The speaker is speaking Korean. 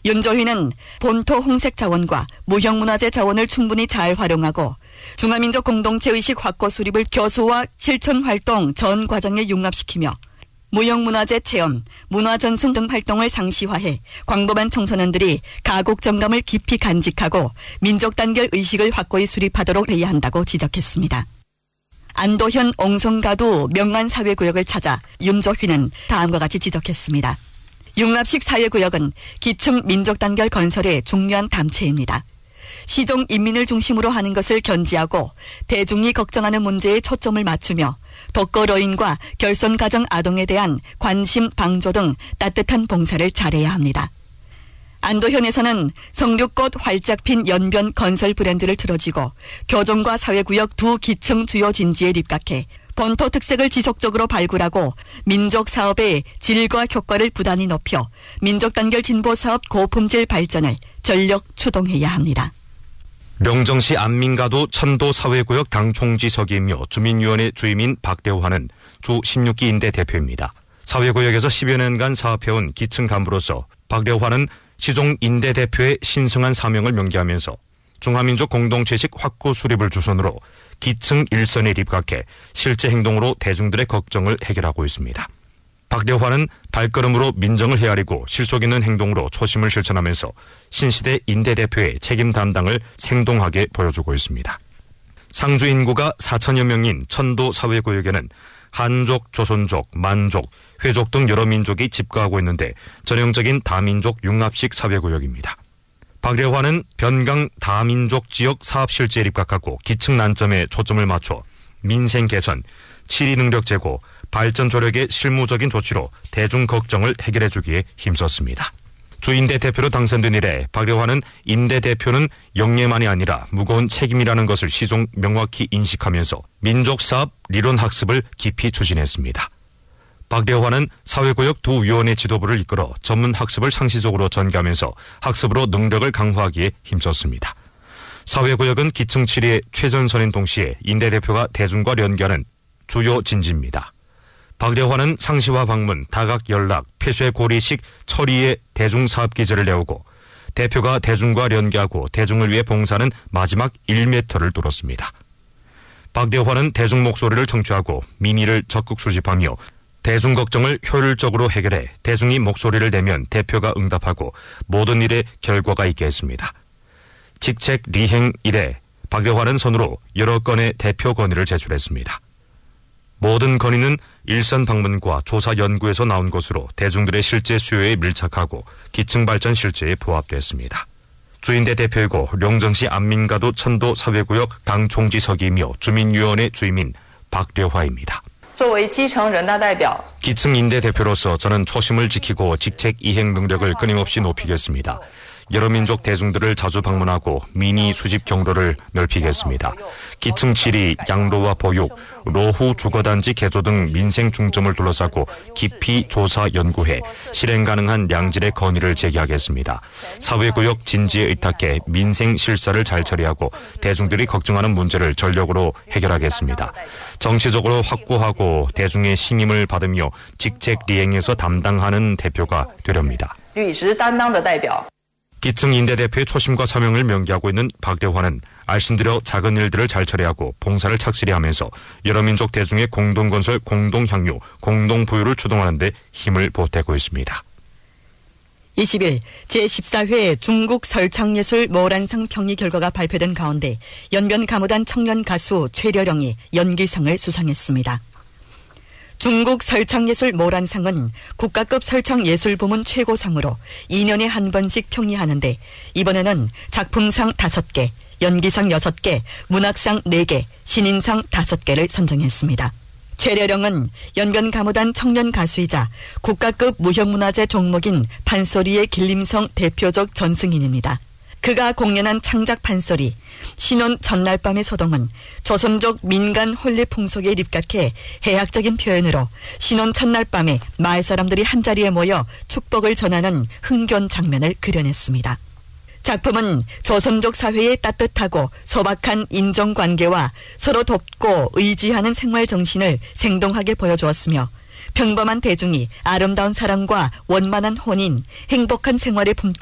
윤조희는 본토 홍색 자원과 무형문화재 자원을 충분히 잘 활용하고 중화민족 공동체의식 확고 수립을 교수와 실천활동 전 과정에 융합시키며 무형문화재 체험, 문화전승 등 활동을 상시화해 광범한 청소년들이 가곡 정감을 깊이 간직하고 민족 단결 의식을 확고히 수립하도록 해야 한다고 지적했습니다. 안도현 옹성가두 명안사회구역을 찾아 윤조희는 다음과 같이 지적했습니다. 융합식 사회구역은 기층 민족 단결 건설의 중요한 담체입니다. 시종 인민을 중심으로 하는 것을 견지하고 대중이 걱정하는 문제에 초점을 맞추며 독거노인과 결손가정 아동에 대한 관심, 방조 등 따뜻한 봉사를 잘해야 합니다. 안도현에서는 성륙꽃 활짝 핀 연변 건설 브랜드를 틀어지고 교정과 사회구역 두 기층 주요 진지에 입각해 본토 특색을 지속적으로 발굴하고 민족 사업의 질과 효과를 부단히 높여 민족 단결 진보 사업 고품질 발전을 전력 추동해야 합니다. 명정시 안민가도 천도 사회구역 당총지석이며 주민위원회 주임인 박대화는 주 16기 인대 대표입니다. 사회구역에서 10여 년간 사업해온 기층 간부로서 박대화는 시종 인대 대표의 신성한 사명을 명기하면서 중화민족 공동체식 확고 수립을 주선으로 기층 일선에 입각해 실제 행동으로 대중들의 걱정을 해결하고 있습니다. 박대화는 발걸음으로 민정을 헤아리고 실속 있는 행동으로 초심을 실천하면서 신시대 인대 대표의 책임 담당을 생동하게 보여주고 있습니다. 상주 인구가 4천여 명인 천도 사회구역에는 한족, 조선족, 만족, 회족 등 여러 민족이 집거하고 있는데 전형적인 다민족 융합식 사회구역입니다. 박대화는 변강 다민족 지역 사업 실제에 입각하고 기층 난점에 초점을 맞춰 민생 개선, 치리 능력 제고, 발전 조력의 실무적인 조치로 대중 걱정을 해결해 주기에 힘썼습니다. 주인대 대표로 당선된 이래 박대화는 인대 대표는 영예만이 아니라 무거운 책임이라는 것을 시종 명확히 인식하면서 민족사업 리론학습을 깊이 추진했습니다. 박대화는 사회구역 두 위원회 지도부를 이끌어 전문학습을 상시적으로 전개하면서 학습으로 능력을 강화하기에 힘썼습니다. 사회구역은 기층 치리의 최전선인 동시에 인대 대표가 대중과 연계하는 주요 진지입니다. 박대화는 상시화 방문, 다각 연락, 폐쇄 고리식 처리의 대중사업기제를 내오고 대표가 대중과 연계하고 대중을 위해 봉사하는 마지막 1m를 뚫었습니다. 박대화는 대중 목소리를 청취하고 민의를 적극 수집하며 대중 걱정을 효율적으로 해결해 대중이 목소리를 내면 대표가 응답하고 모든 일에 결과가 있게 했습니다. 직책 리행 이래 박대화는 손으로 여러 건의 대표 건의를 제출했습니다. 모든 건의는 일선 방문과 조사 연구에서 나온 것으로 대중들의 실제 수요에 밀착하고 기층 발전 실제에 부합됐습니다. 주인대 대표이고 룡정시 안민가도 천도 사회구역 당총지석이며 주민위원회 주임인 박대화입니다. 기층 인대 대표로서 저는 초심을 지키고 직책 이행 능력을 끊임없이 높이겠습니다. 여러 민족 대중들을 자주 방문하고 민의 수집 경로를 넓히겠습니다. 기층 치리, 양로와 보육, 노후 주거단지 개조 등 민생 중점을 둘러싸고 깊이 조사 연구해 실행 가능한 양질의 건의를 제기하겠습니다. 사회구역 진지에 의탁해 민생 실사를 잘 처리하고 대중들이 걱정하는 문제를 전력으로 해결하겠습니다. 정치적으로 확고하고 대중의 신임을 받으며 직책 리행에서 담당하는 대표가 되렵니다. 기층 인대 대표의 초심과 사명을 명기하고 있는 박대화는 알신들여 작은 일들을 잘 처리하고 봉사를 착실히 하면서 여러 민족 대중의 공동건설, 공동향유, 공동부유를 추동하는 데 힘을 보태고 있습니다. 20일 제14회 중국 설창예술 모란상 평의 결과가 발표된 가운데 연변 가무단 청년 가수 최려령이 연기상을 수상했습니다. 중국 설창예술 모란상은 국가급 설창예술 부문 최고상으로 2년에 한 번씩 평의하는데 이번에는 작품상 5개, 연기상 6개, 문학상 4개, 신인상 5개를 선정했습니다. 최려령은 연변 가무단 청년 가수이자 국가급 무형문화재 종목인 판소리의 길림성 대표적 전승인입니다. 그가 공연한 창작 판소리, 신혼 전날 밤의 소동은 조선족 민간 혼례 풍속에 입각해 해학적인 표현으로 신혼 첫날 밤에 마을 사람들이 한자리에 모여 축복을 전하는 흥겨운 장면을 그려냈습니다. 작품은 조선족 사회의 따뜻하고 소박한 인정관계와 서로 돕고 의지하는 생활 정신을 생동하게 보여주었으며 평범한 대중이 아름다운 사랑과 원만한 혼인, 행복한 생활에 품고